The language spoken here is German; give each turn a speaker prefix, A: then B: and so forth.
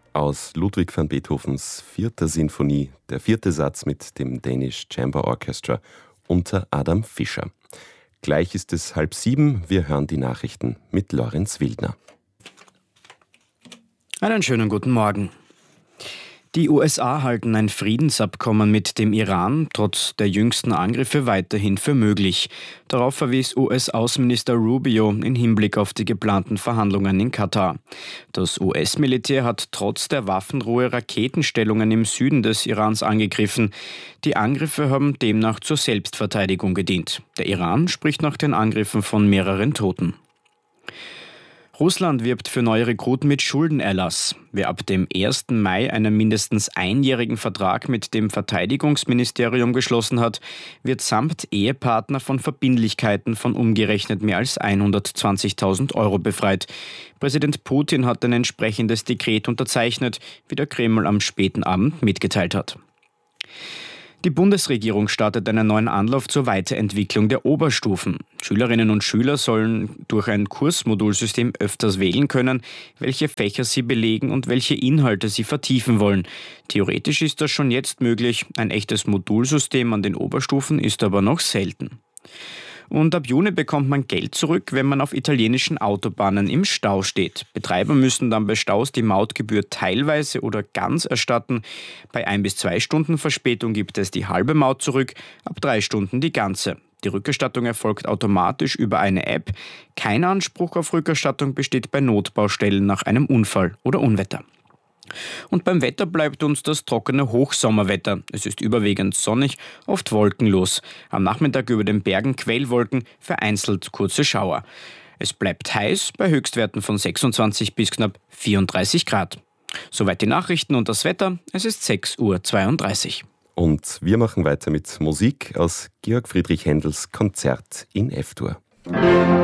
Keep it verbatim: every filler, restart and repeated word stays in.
A: aus Ludwig van Beethovens vierter Sinfonie, der vierte Satz mit dem Danish Chamber Orchestra unter Adam Fischer. Gleich ist es halb sieben, wir hören die Nachrichten mit Lorenz Wildner.
B: Einen schönen guten Morgen. Die U S A halten ein Friedensabkommen mit dem Iran trotz der jüngsten Angriffe weiterhin für möglich. Darauf verwies U S-Außenminister Rubio in Hinblick auf die geplanten Verhandlungen in Katar. Das U S-Militär hat trotz der Waffenruhe Raketenstellungen im Süden des Irans angegriffen. Die Angriffe haben demnach zur Selbstverteidigung gedient. Der Iran spricht nach den Angriffen von mehreren Toten. Russland wirbt für neue Rekruten mit Schuldenerlass. Wer ab dem ersten Mai einen mindestens einjährigen Vertrag mit dem Verteidigungsministerium geschlossen hat, wird samt Ehepartner von Verbindlichkeiten von umgerechnet mehr als hundertzwanzigtausend Euro befreit. Präsident Putin hat ein entsprechendes Dekret unterzeichnet, wie der Kreml am späten Abend mitgeteilt hat. Die Bundesregierung startet einen neuen Anlauf zur Weiterentwicklung der Oberstufen. Schülerinnen und Schüler sollen durch ein Kursmodulsystem öfters wählen können, welche Fächer sie belegen und welche Inhalte sie vertiefen wollen. Theoretisch ist das schon jetzt möglich. Ein echtes Modulsystem an den Oberstufen ist aber noch selten. Und ab Juni bekommt man Geld zurück, wenn man auf italienischen Autobahnen im Stau steht. Betreiber müssen dann bei Staus die Mautgebühr teilweise oder ganz erstatten. Bei ein bis zwei Stunden Verspätung gibt es die halbe Maut zurück, ab drei Stunden die ganze. Die Rückerstattung erfolgt automatisch über eine App. Kein Anspruch auf Rückerstattung besteht bei Notbaustellen nach einem Unfall oder Unwetter. Und beim Wetter bleibt uns das trockene Hochsommerwetter. Es ist überwiegend sonnig, oft wolkenlos. Am Nachmittag über den Bergen Quellwolken, vereinzelt kurze Schauer. Es bleibt heiß bei Höchstwerten von sechsundzwanzig bis knapp vierunddreißig Grad. Soweit die Nachrichten und das Wetter. Es ist sechs Uhr zweiunddreißig.
A: Und wir machen weiter mit Musik aus Georg Friedrich Händels Konzert in F-Dur.